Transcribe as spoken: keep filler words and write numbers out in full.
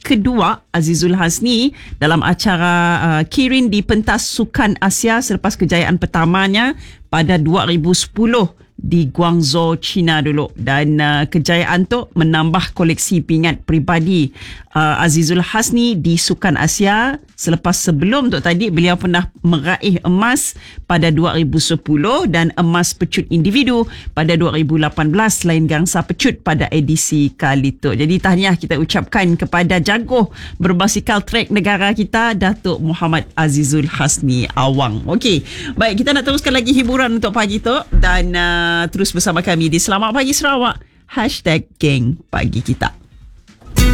kedua Azizul Hasni dalam acara uh, Kirin di pentas Sukan Asia selepas kejayaan pertamanya pada dua ribu sepuluh di Guangzhou, China dulu, dan uh, kejayaan tu menambah koleksi pingat peribadi uh, Azizul Hasni di Sukan Asia. Selepas sebelum tu tadi beliau pernah meraih emas pada dua ribu sepuluh dan emas pecut individu pada dua ribu lapan belas selain gangsa pecut pada edisi kali tu. Jadi tahniah kita ucapkan kepada jago berbasikal trek negara kita, Datuk Muhammad Azizul Hasni Awang. Okey, baik, kita nak teruskan lagi hiburan untuk pagi tu dan uh, terus bersama kami di Selamat Pagi Sarawak, hashtag Geng Pagi Kita.